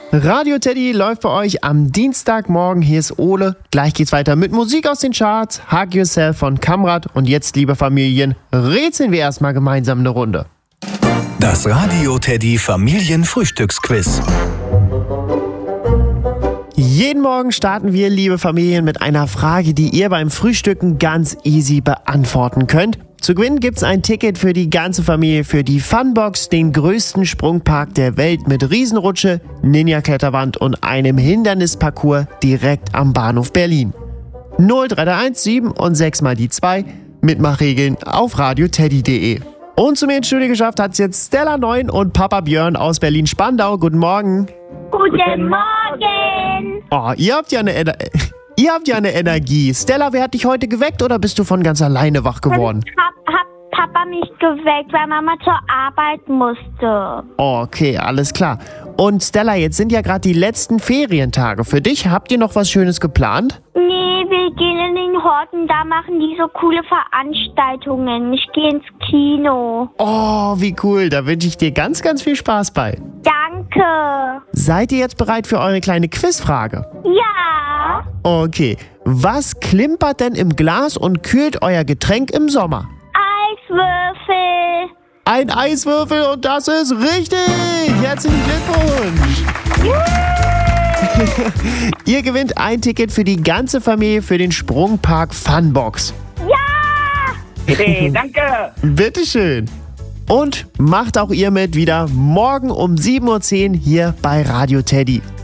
Radio Teddy läuft bei euch am Dienstagmorgen. Hier ist Ole. Gleich geht's weiter mit Musik aus den Charts, Hug Yourself von Kamrat. Und jetzt, liebe Familien, rätseln wir erstmal gemeinsam eine Runde. Das Radio Teddy Familienfrühstücksquiz. Jeden Morgen starten wir, liebe Familien, mit einer Frage, die ihr beim Frühstücken ganz easy beantworten könnt. Zu gewinnen gibt's ein Ticket für die ganze Familie für die Funbox, den größten Sprungpark der Welt mit Riesenrutsche, Ninja-Kletterwand und einem Hindernisparcours direkt am Bahnhof Berlin. 0331 7 und 6 mal die 2. Mitmachregeln auf radioteddy.de. Und zu mir ins Studio geschafft hat's jetzt Stella 9 und Papa Björn aus Berlin-Spandau. Guten Morgen. Guten Morgen. Oh, ihr habt ja eine Energie. Stella, wer hat dich heute geweckt oder bist du von ganz alleine wach geworden? Hab Papa mich geweckt, weil Mama zur Arbeit musste. Okay, alles klar. Und Stella, jetzt sind ja gerade die letzten Ferientage. Für dich, habt ihr noch was Schönes geplant? Nee, wir gehen in den Horten, da machen die so coole Veranstaltungen. Ich gehe ins Kino. Oh, wie cool. Da wünsche ich dir ganz, ganz viel Spaß bei. Danke. Seid ihr jetzt bereit für eure kleine Quizfrage? Ja. Okay. Was klimpert denn im Glas und kühlt euer Getränk im Sommer? Eiswürfel. Ein Eiswürfel und das ist richtig! Herzlichen Glückwunsch! Ihr gewinnt ein Ticket für die ganze Familie für den Sprungpark Funbox. Ja! Hey, danke! Bitteschön! Und macht auch ihr mit wieder morgen um 7:10 Uhr hier bei Radio Teddy.